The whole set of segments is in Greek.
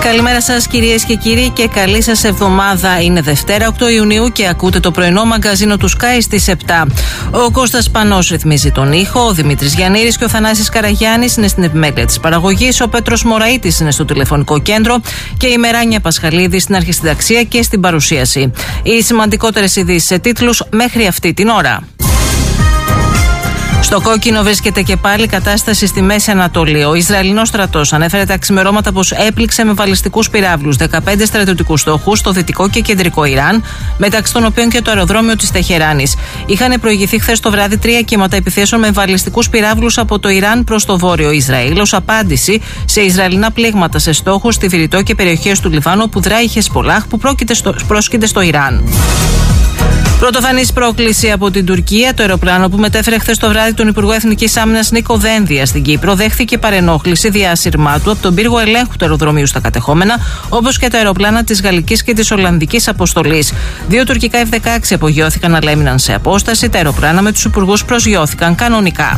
Καλημέρα σας κυρίες και κύριοι και καλή σας εβδομάδα. Είναι Δευτέρα 8 Ιουνίου και ακούτε το πρωινό μαγκαζίνο του Sky στις 7. Ο Κώστας Πανός ρυθμίζει τον ήχο, ο Δημήτρης Γιαννήρης και ο Θανάσης Καραγιάννης είναι στην επιμέλεια της παραγωγής, ο Πέτρος Μωραΐτης είναι στο τηλεφωνικό κέντρο και η Μεράνια Πασχαλίδη στην αρχισυνταξία και στην παρουσίαση. Οι σημαντικότερες ειδήσεις σε τίτλους μέχρι αυτή την ώρα. Στο κόκκινο βρίσκεται και πάλι κατάσταση στη Μέση Ανατολή. Ο Ισραηλινός στρατός ανέφερε τα ξημερώματα πως έπληξε με βαλιστικούς πυράβλους 15 στρατιωτικούς στόχους στο δυτικό και κεντρικό Ιράν, μεταξύ των οποίων και το αεροδρόμιο της Τεχεράνης. Είχαν προηγηθεί χθες το βράδυ 3 κύματα επιθέσεων με βαλιστικούς πυράβλους από το Ιράν προς το βόρειο Ισραήλ, ως απάντηση σε Ισραηλινά πλήγματα σε στόχους στη Βηρητό και περιοχές του Λιβάνου που δράει η Χεσπολάχ που πρόκειται στο Ιράν. Πρωτοφανής πρόκληση από την Τουρκία. Το αεροπλάνο που μετέφερε χθες το βράδυ τον Υπουργό Εθνικής Άμυνας Νίκο Δένδια στην Κύπρο δέχθηκε παρενόχληση διάσυρμάτου από τον πύργο ελέγχου του αεροδρομίου στα κατεχόμενα, όπως και τα αεροπλάνα της Γαλλικής και της Ολλανδικής αποστολής. 2 τουρκικά F-16 απογειώθηκαν αλλά έμειναν σε απόσταση. Τα αεροπλάνα με τους υπουργούς προσγειώθηκαν κανονικά.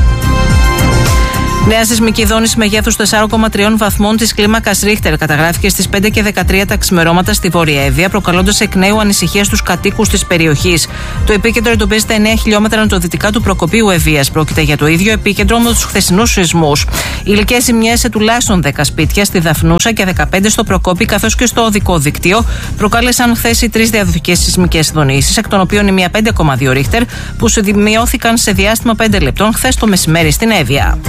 Νέα σεισμική δόνηση μεγέθους 4,3 βαθμών της κλίμακας Ρίχτερ καταγράφηκε στις 5 και 13 τα ξημερώματα στη Βόρεια Εύβοια, προκαλώντας εκ νέου ανησυχία στους κατοίκους της περιοχής. Το επίκεντρο εντοπίζεται 9 χιλιόμετρα νοτιοδυτικά του Προκοπίου Ευβοίας. Πρόκειται για το ίδιο επίκεντρο με τους χθεσινούς σεισμούς. Υλικές ζημιές σε τουλάχιστον 10 σπίτια στη Δαφνούσα και 15 στο Προκόπη, καθώς και στο οδικό δίκτυο, προκάλεσαν χθες οι 3 διαδοχικές σεισμικές δονήσεις, εκ των οποίων η μία 5,2 Ρίχτερ, που σημειώθηκαν σε διάστημα 5 λεπτών χθες το μεσημέρι στην Εύβοια.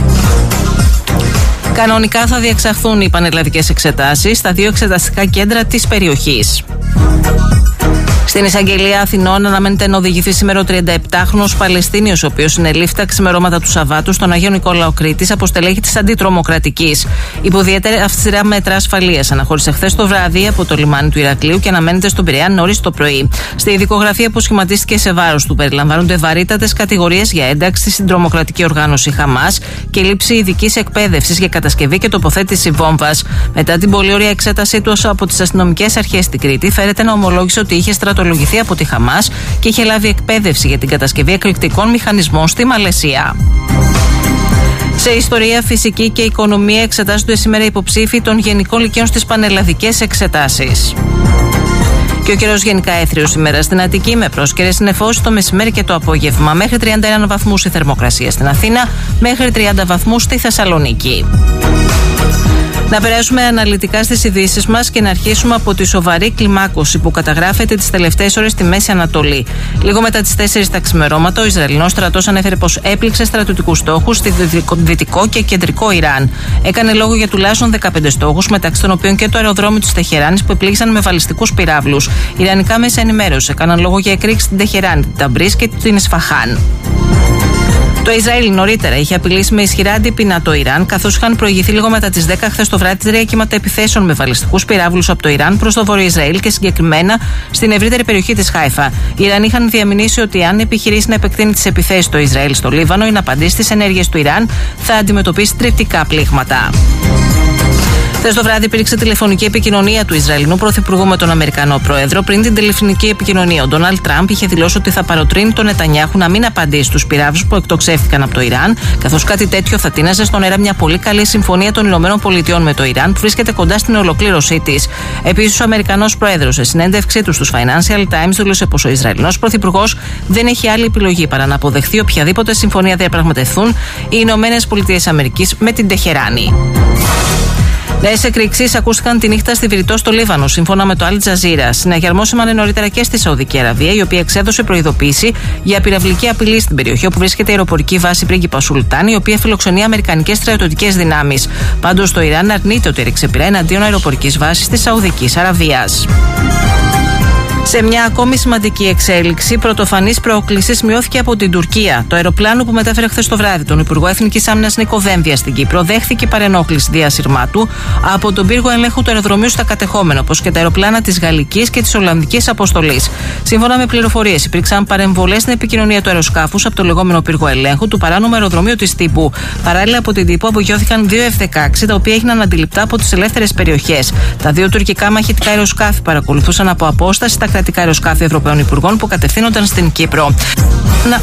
Κανονικά θα διεξαχθούν οι πανελλαδικές εξετάσεις στα 2 εξεταστικά κέντρα της περιοχής. Στην Εισαγγελία Αθηνών αναμένεται να οδηγηθεί σήμερα ο 37χρονος Παλαιστίνιος, ο οποίος συνελήφθη τα ξημερώματα του Σαββάτου στον Αγίο Νικόλαο Κρήτης από στελέχη της Αντιτρομοκρατικής. Υπό ιδιαίτερα αυστηρά μέτρα ασφαλείας αναχώρησε χθες το βράδυ από το λιμάνι του Ηρακλείου και αναμένεται στον Πειραιά νωρίς το πρωί. Στη ειδικογραφία που σχηματίστηκε σε βάρος του περιλαμβάνονται βαρύτατες κατηγορίες για ένταξη στην τρομοκρατική οργάνωση Χαμάς και λήψη ειδικής εκπαίδευσης για κατασκευή και τοποθέτηση βόμβας. Μετά την πολύ ωραία εξέτασή του από τις αστυνομικές αρχές στην Κρήτη, φέρεται να ομολόγησε ότι είχε στρατολογηθεί από τη Χαμάς και είχε λάβει εκπαίδευση για την κατασκευή εκρηκτικών μηχανισμών στη Μαλαισία. Σε ιστορία, φυσική και οικονομία εξετάζονται σήμερα υποψήφοι των γενικών λυκείων στις πανελλαδικές εξετάσεις. Και ο καιρός γενικά έθριος σήμερα στην Αττική με πρόσκαιρες συννεφώσεις το μεσημέρι και το απόγευμα. Μέχρι 31 βαθμούς η θερμοκρασία στην Αθήνα, μέχρι 30 βαθμούς στη Θεσσαλονίκη. Να περάσουμε αναλυτικά στις ειδήσεις μας και να αρχίσουμε από τη σοβαρή κλιμάκωση που καταγράφεται τις τελευταίες ώρες στη Μέση Ανατολή. Λίγο μετά τις 4 τα ξημερώματα, ο Ισραηλινός στρατός ανέφερε πως έπληξε στρατιωτικούς στόχους στη δυτικό και κεντρικό Ιράν. Έκανε λόγο για τουλάχιστον 15 στόχους, μεταξύ των οποίων και το αεροδρόμιο της Τεχεράνης που επλήγησαν με βαλιστικούς πυράβλους. Ιρανικά μέσα ενημέρωση έκαναν λόγο για εκρήξη στην Τεχεράνη, την Ταμπρίς και την Ισφαχάν. Το Ισραήλ νωρίτερα είχε απειλήσει με ισχυρά αντίπεινα το Ιράν, καθώς είχαν προηγηθεί λίγο μετά τις 10 χθες το βράδυ 3 κύματα επιθέσεων με βαλιστικούς πυράβλους από το Ιράν προς το βόρειο Ισραήλ και συγκεκριμένα στην ευρύτερη περιοχή της Χάιφα. Οι Ιρανοί είχαν διαμηνήσει ότι αν επιχειρήσει να επεκτείνει τις επιθέσεις στο Ισραήλ στο Λίβανο ή να απαντήσει στις ενέργειες του Ιράν, θα αντιμετωπίσει τριπτικά πλήγματα. Χθες το βράδυ υπήρξε τηλεφωνική επικοινωνία του Ισραηλινού Πρωθυπουργού με τον Αμερικανό Πρόεδρο. Πριν την τηλεφωνική επικοινωνία, ο Ντόναλντ Τραμπ είχε δηλώσει ότι θα παροτρύνει τον Νετανιάχου να μην απαντήσει στους πυράβλους που εκτοξεύτηκαν από το Ιράν, καθώς κάτι τέτοιο θα τίναζε στον αέρα μια πολύ καλή συμφωνία των ΗΠΑ με το Ιράν που βρίσκεται κοντά στην ολοκλήρωσή της. Επίσης, ο Αμερικανός Πρόεδρος, σε συνέντευξή του στους Financial Times, δήλωσε πως ο Ισραηλινός Πρωθυπουργός δεν έχει άλλη επιλογή παρά να αποδεχθεί οποιαδήποτε συμφωνία διαπραγματευτούν οι ΗΠΑ με την Τεχεράνη. Νέες εκρήξεις ακούστηκαν τη νύχτα στη Βηρητό στο Λίβανο, σύμφωνα με το Al Jazeera. Συναγερμό σήμανε νωρίτερα και στη Σαουδική Αραβία, η οποία εξέδωσε προειδοποίηση για πυραυλική απειλή στην περιοχή όπου βρίσκεται η αεροπορική βάση Πρίγκιπα Σουλτάν, η οποία φιλοξενεί αμερικανικές στρατιωτικές δυνάμεις. Πάντως, το Ιράν αρνείται ότι έριξε πυρά εναντίον αεροπορικής βάσης της Σαουδικής Αραβίας. Σε μια ακόμη σημαντική εξέλιξη, πρωτοφανής πρόκληση μειώθηκε από την Τουρκία. Το αεροπλάνο που μετέφερε χθες το βράδυ τον Υπουργό Εθνικής Άμυνας Νίκο Δένδια στην Κύπρο δέχθηκε παρενόχληση διασυρμάτου από τον πύργο ελέγχου του αεροδρομίου στα κατεχόμενα, όπως και τα αεροπλάνα της Γαλλικής και της Ολλανδικής αποστολής. Σύμφωνα με πληροφορίες, υπήρξαν παρεμβολές στην επικοινωνία του αεροσκάφους από το λεγόμενο πύργο ελέγχου του παράνομου αεροδρομίου της Τύπου. Παράλληλα, από την Τύπου απογειώθηκαν 2 F-16, τα οποία έγιναν αντιληπτά από τις ελεύθερες περιοχές. Τα 2 τουρκικά μαχητικά αεροσκάφη παρακολουθούσαν από απόσταση τα κρατικά αεροσκάφη Ευρωπαίων Υπουργών που κατευθύνονταν στην Κύπρο.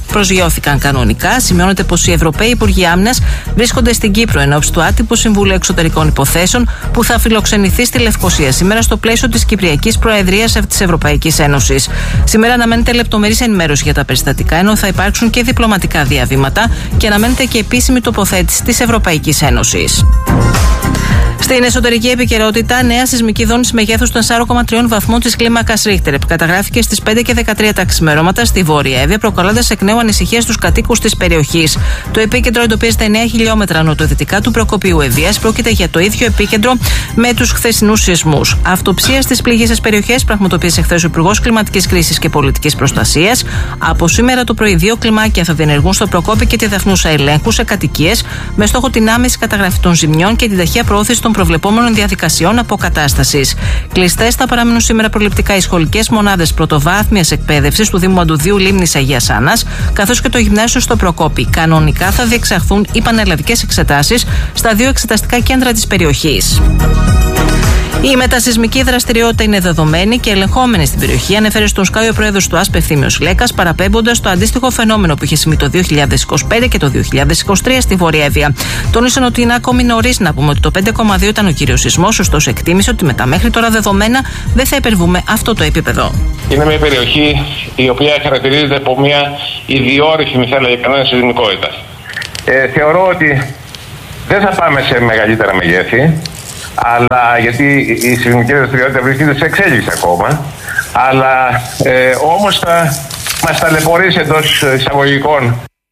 προσγειώθηκαν κανονικά. Σημειώνεται πως οι Ευρωπαίοι Υπουργοί Άμυνας βρίσκονται στην Κύπρο εν ώψη του άτυπου Συμβουλίου Εξωτερικών Υποθέσεων που θα φιλοξενηθεί στη Λευκοσία σήμερα στο πλαίσιο της Κυπριακής Προεδρίας της Ευρωπαϊκής Ένωσης. Σήμερα αναμένεται λεπτομερής ενημέρωση για τα περιστατικά, ενώ θα υπάρξουν και διπλωματικά διαβήματα και αναμένεται και επίσημη τοποθέτηση της Ευρωπαϊκής Ένωσης. Στην εσωτερική επικαιρότητα, νέα σεισμική δόνηση μεγέθους των 4,3 βαθμών της κλίμακας Ρίχτερ καταγράφηκε στις 5 και 13 τα ξημερώματα στη Βόρεια Εύβοια, προκαλώντας εκ νέου ανησυχία στους κατοίκους της περιοχής. Το επίκεντρο εντοπίζεται 9 χιλιόμετρα νοτιοδυτικά του Προκοπίου Ευβοίας. Πρόκειται για το ίδιο επίκεντρο με τους χθεσινούς σεισμούς. Αυτοψία στις πληγείσες περιοχές πραγματοποίησε χθες ο Υπουργός Κλιματικής Κρίσης και Πολιτικής Προστασίας. Από σήμερα το πρωί, 2 κλιμάκια θα διενεργούν στο Προκόπη και τη Δαφνούσα ελέγχου σε κατοικίες με στόχο την άμεση καταγραφή των ζημιών και την ταχεία προώθηση των προβλεπόμενων διαδικασιών αποκατάστασης. Κλειστές θα παραμείνουν σήμερα προληπτικά οι σχολικές μονάδες πρωτοβάθμιας εκπαίδευσης του Δήμου Αντουδίου Λίμνης Αγίας Άννας, καθώς και το γυμνάσιο στο Προκόπη. Κανονικά θα διεξαχθούν οι πανελλαδικές εξετάσεις στα 2 εξεταστικά κέντρα της περιοχής. Η μετασεισμική δραστηριότητα είναι δεδομένη και ελεγχόμενη στην περιοχή, ανέφερε στον Sky ο πρόεδρος του ΑΣΠ Ευθύμιος Λέκας, παραπέμποντας το αντίστοιχο φαινόμενο που είχε συμβεί το 2025 και το 2023 στη Βόρεια Εύβοια. Τόνισαν ότι είναι ακόμη νωρίς να πούμε ότι το 5,2 ήταν ο κύριος σεισμός, ωστόσο εκτίμησε ότι με τα μέχρι τώρα δεδομένα δεν θα υπερβούμε αυτό το επίπεδο. Είναι μια περιοχή η οποία χαρακτηρίζεται από μια ιδιόρυθμη, θα έλεγα, κανένα σεισμικότητα. Θεωρώ ότι δεν θα πάμε σε μεγαλύτερα μεγέθη. Αλλά γιατί η σεισμική δραστηριότητα βρίσκεται σε εξέλιξη ακόμα, αλλά όμως θα μας ταλαιπωρήσει εντός εισαγωγικών.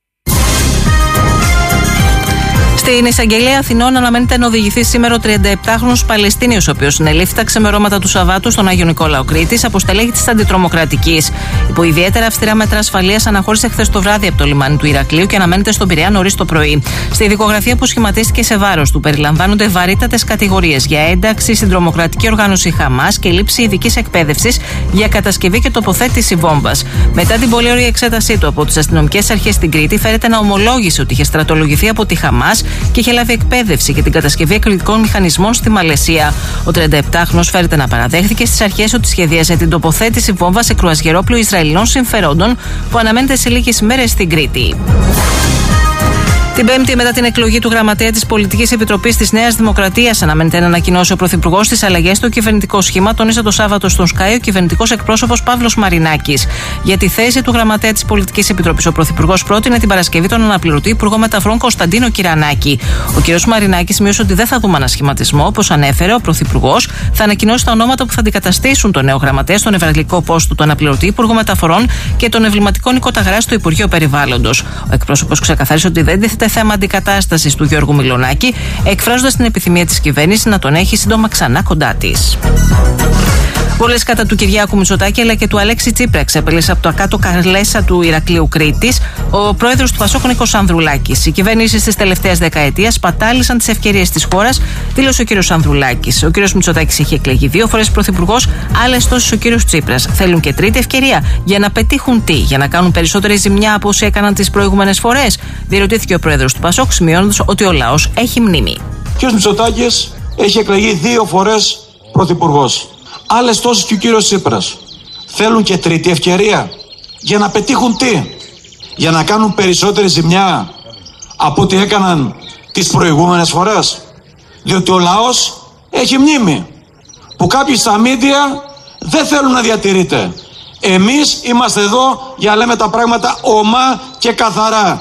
Στην εισαγγελία Αθηνών αναμένεται να οδηγηθεί σήμερα ο 37χρονος Παλαιστίνιος, ο οποίος συνελήφθη τα ξημερώματα του Σαββάτου στον Άγιο Νικόλαο Κρήτης από στελέχη της Αντιτρομοκρατικής. Υπό ιδιαίτερα αυστηρά μέτρα ασφαλείας αναχώρησε χθες το βράδυ από το λιμάνι του Ηρακλείου και αναμένεται στον Πειραιά νωρίς το πρωί. Στη δικογραφία που σχηματίστηκε σε βάρος του περιλαμβάνονται βαρύτατες κατηγορίες για ένταξη στην τρομοκρατική οργάνωση Χαμάς και λήψη ειδικής εκπαίδευσης για κατασκευή και τοποθέτηση βόμβας. Μετά την πολύωρη εξέτασή του από τις αστυνομικές αρχές στην Κρήτη, φέρεται να ομολόγησε ότι είχε στρατολογηθεί από τη Χαμάς και είχε λάβει εκπαίδευση για την κατασκευή εκρηκτικών μηχανισμών στη Μαλαισία. Ο 37χρονος φέρεται να παραδέχθηκε στις αρχές ότι σχεδίασε την τοποθέτηση βόμβα σε κρουαζιερόπλοιο Ισραηλινών συμφερόντων που αναμένεται σε λίγες ημέρες στην Κρήτη. Την Πέμπτη, μετά την εκλογή του γραμματέα της Πολιτικής Επιτροπής της Νέας Δημοκρατίας, αναμένεται να ανακοινώσει ο Πρωθυπουργός τις αλλαγές στο κυβερνητικό σχήμα, τόνισε το Σάββατο στον Sky ο κυβερνητικός εκπρόσωπος Παύλος Μαρινάκης. Για τη θέση του γραμματέα της Πολιτικής Επιτροπής, ο Πρωθυπουργός πρότεινε την Παρασκευή τον αναπληρωτή Υπουργό Μεταφορών Κωνσταντίνο Κυρανάκη. Ο κ. Μαρινάκης σημείωσε ότι δεν θα δούμε ανασχηματισμό. Όπως ανέφερε, ο Πρωθυπουργός θα ανακοινώσει τα ονόματα που θα αντικαταστήσουν τον νέο γραμματέα στον νευραλγικό πόστο του αναπληρωτή Υπουργού Μεταφορών και τον εμβληματικό Νίκο Ταγρά στο Υπουργείο Περιβάλλοντος. Ο εκπρόσωπος ξεκαθάρισε ότι δεν τίθεται θέμα αντικατάστασης του Γιώργου Μιλονάκη, εκφράζοντας την επιθυμία της κυβέρνησης να τον έχει σύντομα ξανά κοντά της. Βολές κατά του Κυριάκου Μητσοτάκη αλλά και του Αλέξη Τσίπρα εξέπελες από το ακάτω Καρλέσα του Ηρακλείου Κρήτης ο πρόεδρος του Πασόκ Νίκος Ανδρουλάκης. Οι κυβερνήσεις της τελευταίας δεκαετίας σπατάλησαν τις ευκαιρίες της χώρας, δήλωσε ο κ. Ανδρουλάκης. Ο κ. Μητσοτάκης έχει εκλεγεί 2 φορές πρωθυπουργός, άλλες τόσες ο κ. Τσίπρας. Θέλουν και τρίτη ευκαιρία για να πετύχουν τι, για να κάνουν περισσότερη ζημιά από όσοι έκαναν τις προηγούμενες φορές, διερωτήθηκε ο πρόεδρος του Πασόκ, σημειώνοντας ότι ο λαός έχει μνήμη. Ο κ. Μητσοτάκης έχει εκλεγεί 2 φορές πρωθυπουργός. Άλλες τόσες και ο κύριος Τσίπρας. Θέλουν και τρίτη ευκαιρία για να πετύχουν τι, για να κάνουν περισσότερη ζημιά από ό,τι έκαναν τις προηγούμενες φορές. Διότι ο λαός έχει μνήμη που κάποιοι στα μίντια δεν θέλουν να διατηρείται. Εμείς είμαστε εδώ για να λέμε τα πράγματα ομά και καθαρά.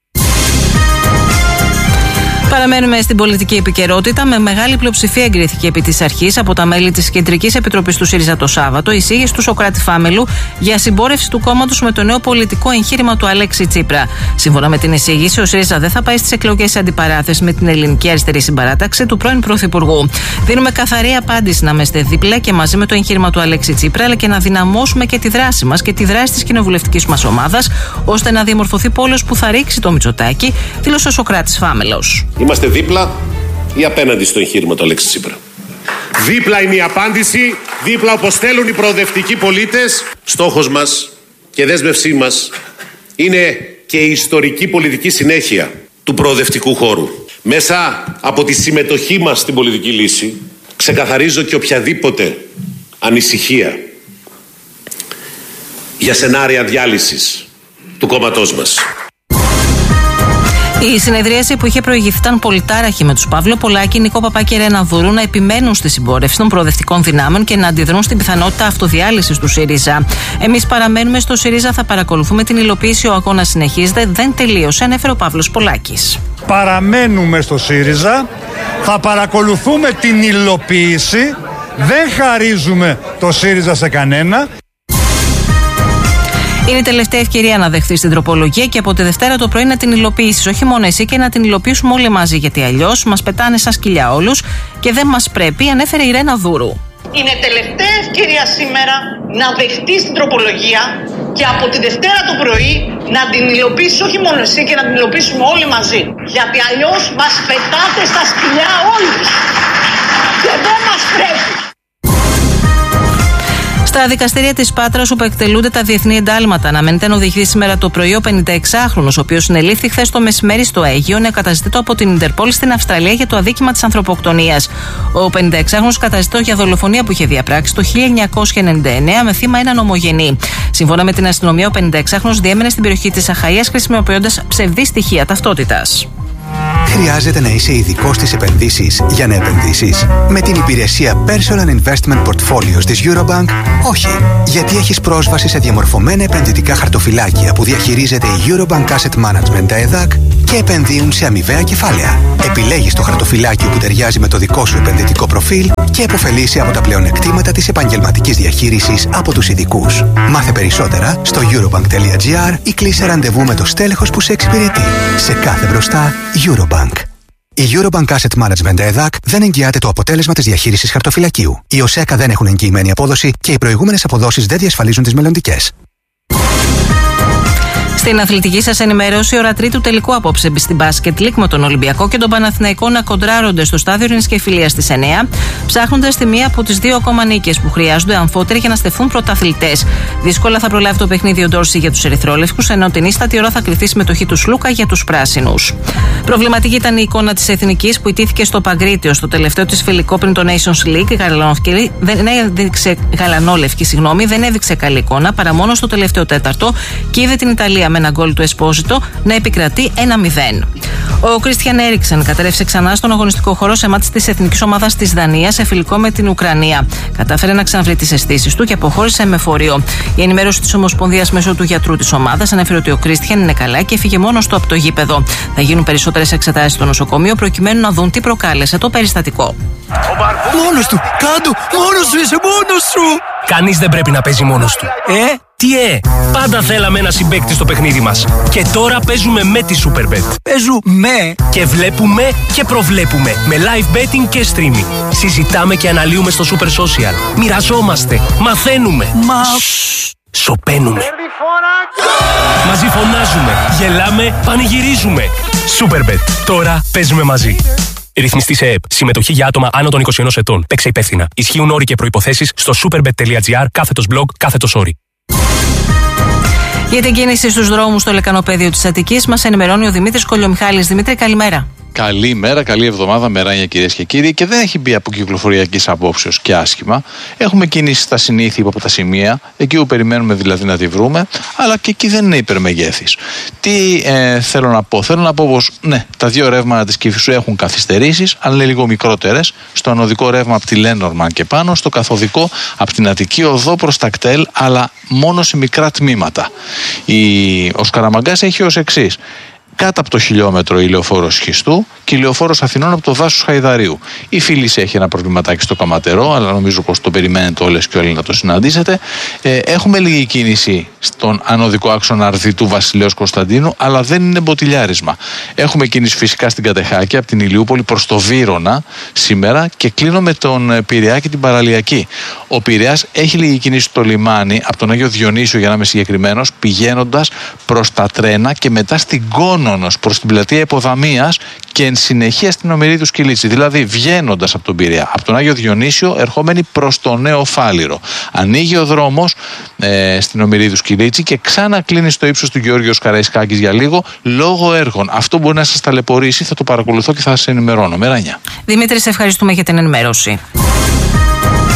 Παραμένουμε στην πολιτική επικαιρότητα. Με μεγάλη πλειοψηφία εγκρίθηκε επί της αρχής από τα μέλη της Κεντρικής Επιτροπής του ΣΥΡΙΖΑ το Σάββατο η εισήγηση του Σωκράτη Φάμελου για συμπόρευση του κόμματος με το νέο πολιτικό εγχείρημα του Αλέξη Τσίπρα. Σύμφωνα με την εισήγηση, ο ΣΥΡΙΖΑ δεν θα πάει στις εκλογές σε αντιπαράθεση με την Ελληνική Αριστερή Συμπαράταξη του πρώην Πρωθυπουργού. Δίνουμε καθαρή απάντηση να είμαστε δίπλα και μαζί με το εγχείρημα του Αλέξη Τσίπρα, αλλά και να δυναμώσουμε και τη δράση μας και τη δράση της κοινοβουλευτικής μας ομάδας, ώστε να διαμορφωθεί πόλος που θα ρίξει το Μητσοτάκη, δήλωσε ο Σωκράτης Φάμελος. Είμαστε δίπλα ή απέναντι στο εγχείρημα του Αλέξη Τσίπρα? Δίπλα είναι η απάντηση, δίπλα όπως θέλουν οι προοδευτικοί πολίτες. Στόχος μας και δέσμευσή μας είναι και η ιστορική πολιτική συνέχεια του προοδευτικού χώρου. Μέσα από τη συμμετοχή μας στην πολιτική λύση ξεκαθαρίζω και οποιαδήποτε ανησυχία για σενάρια διάλυσης του κόμματός μας. Η συνεδρίαση που είχε προηγηθεί ήταν πολυτάραχη, με τους Παύλο Πολάκη, Νικό Παπά και Ρένα Δούρου να επιμένουν στη συμπόρευση των προοδευτικών δυνάμεων και να αντιδρούν στην πιθανότητα αυτοδιάλυσης του ΣΥΡΙΖΑ. Εμείς παραμένουμε στο ΣΥΡΙΖΑ, θα παρακολουθούμε την υλοποίηση. Ο αγώνας συνεχίζεται, δεν τελείωσε, ανέφερε ο Παύλος Πολάκης. Παραμένουμε στο ΣΥΡΙΖΑ, θα παρακολουθούμε την υλοποίηση, δεν χαρίζουμε το ΣΥΡΙΖΑ σε κανένα. Είναι η τελευταία ευκαιρία να δεχθείς την τροπολογία και από τη Δευτέρα το πρωί να την υλοποιήσεις. Όχι μόνο εσύ, και να την υλοποιήσουμε όλοι μαζί. Γιατί αλλιώς μας πετάνε σαν σκυλιά όλους και δεν μας πρέπει, ανέφερε η Ρένα Δούρου. Είναι τελευταία ευκαιρία σήμερα να δεχτείς την τροπολογία και από τη Δευτέρα το πρωί να την υλοποιήσεις όχι μόνο εσύ και να την υλοποιήσουμε όλοι μαζί. Γιατί αλλιώς μας πετάτε στα σκυλιά όλους και δεν μας πρέπει. Στα δικαστήρια της Πάτρας, όπου εκτελούνται τα διεθνή εντάλματα, αναμένεται να οδηγηθεί σήμερα το πρωί ο 56χρονος, ο οποίος συνελήφθη χθες το μεσημέρι στο Αίγυο, καταζητείται από την Ιντερπόλ στην Αυστραλία για το αδίκημα της ανθρωποκτονίας. Ο 56χρονος καταζητείται για δολοφονία που είχε διαπράξει το 1999 με θύμα έναν ομογενή. Σύμφωνα με την αστυνομία, ο 56χρονος διέμενε στην περιοχή της Αχαΐας χρησιμοποιώντας ψευδή στοιχεία ταυτότητας. Χρειάζεται να είσαι ειδικός στις επενδύσεις για να επενδύσεις? Με την υπηρεσία Personal Investment Portfolios της Eurobank, όχι. Γιατί έχεις πρόσβαση σε διαμορφωμένα επενδυτικά χαρτοφυλάκια που διαχειρίζεται η Eurobank Asset Management ΕΔΑΚ και επενδύουν σε αμοιβαία κεφάλαια. Επιλέγεις το χαρτοφυλάκιο που ταιριάζει με το δικό σου επενδυτικό προφίλ και επωφελείσαι από τα πλεονεκτήματα της επαγγελματικής διαχείρισης από τους ειδικούς. Μάθε περισσότερα στο eurobank.gr ή κλείσε ραντεβού με το στέλεχος που σε εξυπηρετεί. Σε κάθε μπροστά, Eurobank. Η Eurobank Asset Management ΕΔΑΚ δεν εγγυάται το αποτέλεσμα της διαχείρισης χαρτοφυλακίου. Οι ΟΣΕΚΑ δεν έχουν εγγυημένη απόδοση και οι προηγούμενες αποδόσεις δεν διασφαλίζουν τις μελλοντικές. Στην αθλητική σας ενημέρωση, ώρα τρίτου τελικού απόψε στην Basket League με τον Ολυμπιακό και τον Παναθηναϊκό να κοντράρονται στο στάδιο Ειρήνης και Φιλίας στις 9, ψάχνοντας τη μία από τις δύο ακόμα νίκες που χρειάζονται αμφότεροι για να στεφθούν πρωταθλητές. Δύσκολα θα προλάβει το παιχνίδι ο Ντόρση για τους ερυθρόλευκους, ενώ την ίστατη ώρα θα κρυφθεί συμμετοχή του Σλούκα για τους πράσινους. Προβληματική ήταν η εικόνα της Εθνικής που ιτήθηκε στο Παγκρίτιο στο τελευταίο της φιλικό πριν το Nations League. Δεν έδειξε καλή εικόνα παρά μόνο στο τελευταίο τέταρτο και είδε την Ιταλία με ένα γκολ του Εσπόζιτο να επικρατεί 1-0. Ο Κρίστιαν Έριξεν κατέρευσε ξανά στον αγωνιστικό χώρο σε μάτς της εθνικής ομάδας της Δανίας σε φιλικό με την Ουκρανία. Κατάφερε να ξαναβρει τις αισθήσεις του και αποχώρησε με φορείο. Η ενημέρωση της Ομοσπονδίας μέσω του γιατρού της ομάδας ανέφερε ότι ο Κρίστιαν είναι καλά και έφυγε μόνος του από το γήπεδο. Θα γίνουν περισσότερες εξετάσεις στο νοσοκομείο προκειμένου να δουν τι προκάλεσε το περιστατικό. Μόνος του! Κάντου! Μόνος σου! Είσαι μόνος σου! Κανείς δεν πρέπει να παίζει μόνος του. Τι πάντα θέλαμε ένα συμπαίκτη στο παιχνίδι μας. Και τώρα παίζουμε με τη Superbet. Παίζουμε και βλέπουμε και προβλέπουμε με live betting και streaming. Συζητάμε και αναλύουμε στο Super Social. Μοιραζόμαστε, μαθαίνουμε. Σοπαίνουμε. Μαζί φωνάζουμε, γελάμε, πανηγυρίζουμε. Superbet. Τώρα παίζουμε μαζί. Ρυθμιστή σε ΕΕΠ. Συμμετοχή για άτομα άνω των 21 ετών. Παίξε υπεύθυνα. Ισχύουν όροι και προϋποθέσεις στο superbet.gr/blog/όροι. Για την κίνηση στους δρόμους στο λεκανοπέδιο της Αττικής μας ενημερώνει ο Δημήτρης Κολιομιχάλης. Δημήτρη, καλημέρα. Καλημέρα, καλή εβδομάδα, μεράνια κυρίες και κύριοι. Και δεν έχει μπει από κυκλοφοριακής απόψεως και άσχημα. Έχουμε κίνηση στα συνήθεια από τα σημεία, εκεί που περιμένουμε δηλαδή να τη βρούμε, αλλά και εκεί δεν είναι υπερμεγέθης. Τι θέλω να πω? Θέλω να πω πως ναι, τα δύο ρεύματα της Κηφισού έχουν καθυστερήσεις, αλλά είναι λίγο μικρότερες. Στο ανωδικό ρεύμα από τη Λένορμαν και πάνω, στο καθοδικό από την Αττική Οδό προς τα κτέλ, αλλά μόνο σε μικρά τμήματα. Ο Σκαραμαγκάς έχει ως εξής. Κάτω από το χιλιόμετρο η λεωφόρος Χιστού και η λεωφόρος Αθηνών από το δάσος Χαϊδαρίου. Η Φίλης έχει ένα προβληματάκι στο Καματερό, αλλά νομίζω πως το περιμένετε όλες και όλοι να το συναντήσετε. Έχουμε λίγη κίνηση στον ανωδικό άξονα Αρδιτού Βασιλέως Κωνσταντίνου, αλλά δεν είναι μποτιλιάρισμα. Έχουμε κίνηση φυσικά στην Κατεχάκη από την Ηλιούπολη προς το Βύρωνα σήμερα και κλείνω με τον Πειραιά και την Παραλιακή. Ο Πειραιάς έχει λίγη κίνηση στο λιμάνι από τον Άγιο Διονύσιο, για να είμαι συγκεκριμένος, πηγαίνοντας προς τα τρένα και μετά στην Κόνονος προς την πλατεία Υποδαμίας και εν συνεχεία στην Ομηρίδου Σκυλίτσι. Δηλαδή βγαίνοντας από τον Πειραιά, από τον Άγιο Διονύσιο, ερχόμενοι προς το Νέο Φάληρο. Ανοίγει ο δρόμος στην Ομηρίδου Σκυλίτσι και ξανακλίνει στο ύψος του Γεώργιος Καραϊσκάκης για λίγο λόγω έργων. Αυτό μπορεί να σας ταλαιπωρήσει, θα το παρακολουθώ και θα σας ενημερώνω. Μεράνια. Δημήτρη, σε ευχαριστούμε για την ενημέρωση.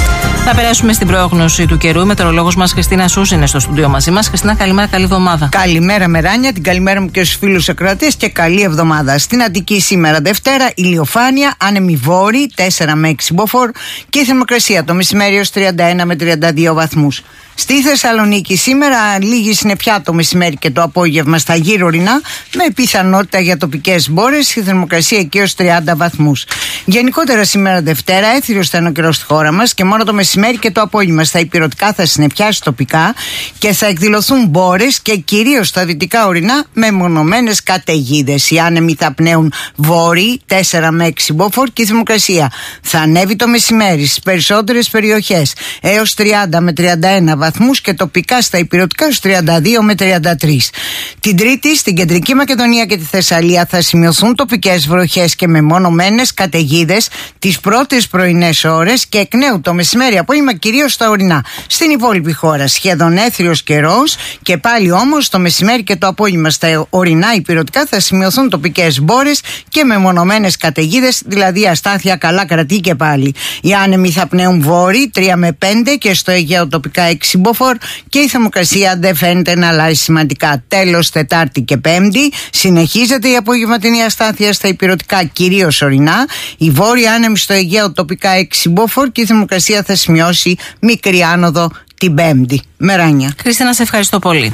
Θα περάσουμε στην πρόγνωση του καιρού. Η μετεωρολόγος μας Χριστίνα Σούζη είναι στο στούντιο μαζί μας. Χριστίνα, καλημέρα, καλή εβδομάδα. Καλημέρα, Μεράνια, την καλημέρα μου και στους φίλους ακροατές και καλή εβδομάδα. Στην Αττική σήμερα Δευτέρα, ηλιοφάνεια, άνεμη βόρη, 4 με 6 μποφόρ και η θερμοκρασία το μεσημέρι ως 31 με 32 βαθμούς. Στη Θεσσαλονίκη σήμερα λίγη συννεφιά το μεσημέρι και το απόγευμα στα γύρω ορεινά, με πιθανότητα για τοπικές μπόρες, η θερμοκρασία εκεί ως 30 βαθμούς. Γενικότερα σήμερα Δευτέρα έθριος θα είναι ο καιρός στη χώρα μας και μόνο το μεσημέρι και το απόγευμα στα ηπειρωτικά θα συννεφιάσει τοπικά και θα εκδηλωθούν μπόρες και κυρίως στα δυτικά ορεινά με μονομένες καταιγίδες. Οι άνεμοι θα πνέουν βόρειοι 4 με 6 μποφόρ και η θερμοκρασία θα ανέβει το μεσημέρι στις περισσότερες περιοχές έως 30 με 31 βαθμούς και τοπικά στα ηπειρωτικά στους 32 με 33. Την Τρίτη στην Κεντρική Μακεδονία και τη Θεσσαλία θα σημειωθούν τοπικές βροχές και μεμονωμένες καταιγίδες τις πρώτες πρωινές ώρες και εκ νέου το μεσημέρι απόγευμα κυρίως στα ορεινά. Στην υπόλοιπη χώρα σχεδόν έθριος καιρός και πάλι όμως το μεσημέρι και το απόγευμα στα ορεινά ηπειρωτικά θα σημειωθούν τοπικές μπόρες και μεμονωμένες καταιγίδες, δηλαδή αστάθεια καλά κρατεί και πάλι. Οι άνεμοι θα πνέουν βόρειοι 3 με 5 και στο Αιγαίο τοπικά 6 μποφόρ και η θερμοκρασία δεν φαίνεται να αλλάζει σημαντικά. Τέλος, Τετάρτη και Πέμπτη συνεχίζεται η απογευματινή αστάθεια στα ηπειρωτικά κυρίως ορεινά. Η βόρεια άνεμη στο Αιγαίο τοπικά 6 μποφόρ και η θερμοκρασία θα σημειώσει μικρή άνοδο την Πέμπτη. Μεράνια. Χριστίνα, σε ευχαριστώ πολύ.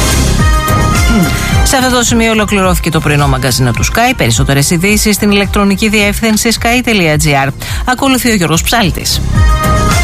Σε αυτό το σημείο ολοκληρώθηκε το πρωινό μαγκαζίνο του Sky. Περισσότερες ειδήσεις στην ηλεκτρονική διεύθυνση sky.gr. Ακολουθεί ο Γιώργος Ψάλτης.